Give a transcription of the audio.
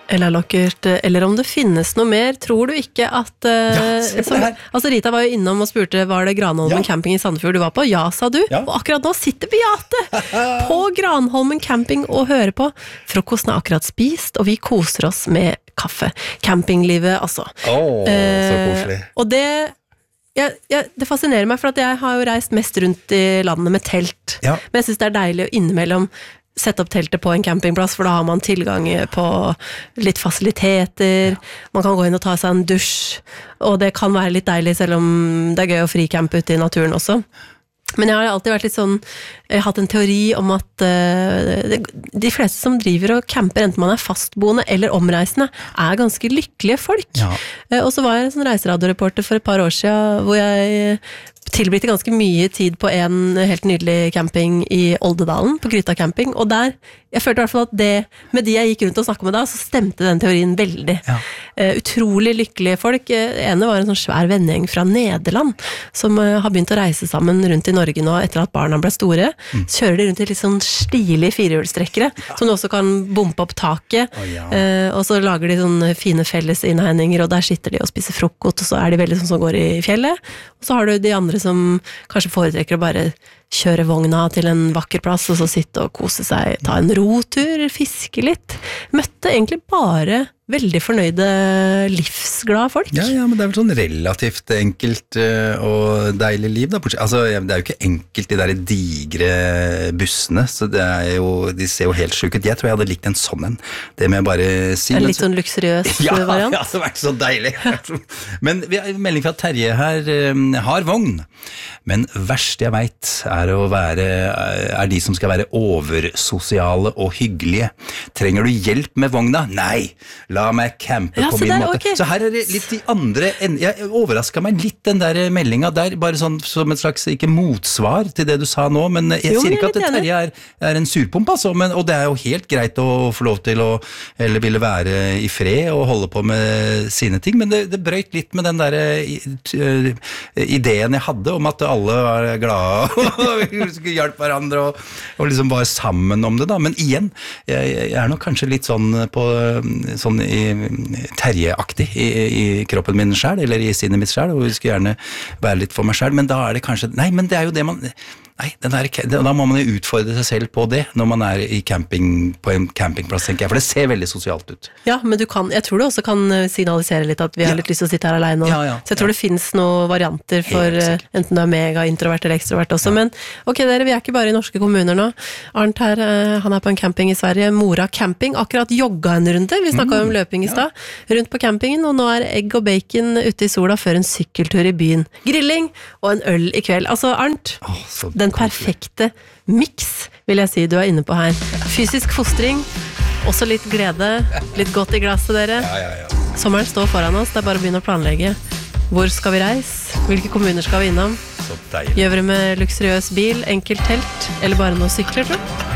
Eller lokkert, eller om det finnes noe mer. Tror du ikke at altså Rita var jo innom og spurte var det Granholmen camping i Sandefjord du var på? Ja, sa du. Og akkurat nå sitter Beate på Granholmen camping og hører på. Frokosten akkurat spist, og vi koser oss med kaffe. Campinglivet, altså. Så koselig. Og det fascinerer meg, for at jeg har jo reist mest rundt i landet med telt. Men jeg synes det er deilig å innimellom sette opp teltet på en campingplass, for da har man tilgang på litt fasiliteter, man kan gå inn og ta seg en dusj, og det kan være litt deilig, selv om det er gøy å fricampe ute i naturen også. Men jeg har alltid vært litt sånn, jeg har hatt en teori om at de fleste som driver og camper, enten man er fastboende eller omreisende, er ganske lykkelige folk. Og så var jeg en sånn reiseradioreporter for et par år siden, hvor jeg tilbringte ganske mye tid på en helt nydelig camping i Oldedalen, på Gryta camping, og der, jeg følte i hvert fall at det, med de jeg gikk rundt og snakket med da, så stemte den teorien veldig. Utrolig lykkelige folk. Ene var en sånn svær vennegjeng fra Nederland, som har begynt å reise sammen rundt i Norge nå, etter at barna ble store. Så kjører de rundt i litt sånn stilige firehjulstrekkere, som du også kan bumpe opp taket, og så lager de sånne fine felles innhegninger, og der sitter de og spiser frokost, og så er de veldig sånn som går i fjellet, og så har du de andre som kanskje foretrekker å bare kjøre vogna til en vakker plass, og så sitte og kose seg, ta en rotur, fiske litt. Møtte egentlig bare veldig fornøyde, livsglade folk. Ja, men det er vel sånn relativt enkelt og deilig liv da. Altså, det er jo ikke enkelt de der digre bussene, så det er jo, de ser jo helt sjukt ut. Jeg tror jeg hadde likt en sånn en. Det må jeg bare si. En litt sånn luksuriøs variant. Ja, det har vært så deilig. Men vi har en melding fra Terje her, har vogn. Men verst jeg vet er de som skal være oversosiale og hyggelige. Trenger du hjelp med vogna? Nei, la meg campe på min måte. Okay. Så her er det litt de andre, jeg overrasket meg litt den der meldingen der, bare sånn som et slags, ikke motsvar til det du sa nå, men jeg sier ikke at Terje er en surpump, altså, og det er jo helt greit å få lov til å, eller ville være i fred og holde på med sine ting, men det brøyt litt med den der ideen jeg hadde om at alle var glade og vi skulle hjelpe hverandre og liksom bare sammen om det da, men igjen, jeg er nok kanskje litt sånn sånn Terje-aktig i kroppen min selv, eller i sinnet mitt selv, og vi skulle gjerne være litt for meg selv, men da er det kanskje, men det er jo det man da må man jo utfordre seg selv på det når man er på en campingplass, tenker jeg, for det ser veldig sosialt ut. Ja, men jeg tror du også kan signalisere litt at vi har litt lyst til å sitte her alene, så jeg tror det finnes noen varianter for enten du er mega introvert eller ekstrovert også, men ok dere, vi er ikke bare i norske kommuner nå. Arnt her, han er på en camping i Sverige, Mora camping, akkurat jogga en runde, vi snakket om løping i sted, rundt på campingen, og nå er egg og bacon ute i sola før en sykkeltur i byen, grilling og en øl i kveld. Altså Arnt, den perfekte mix, vil jeg si du er inne på her. Fysisk fostring, også litt glede, litt godt i glasset dere. Sommeren står foran oss, det er bare å begynne å planlegge. Hvor skal vi reise? Hvilke kommuner skal vi innom? Gjør vi det med luksuriøs bil, enkelt telt, eller bare noen sykler, tror du?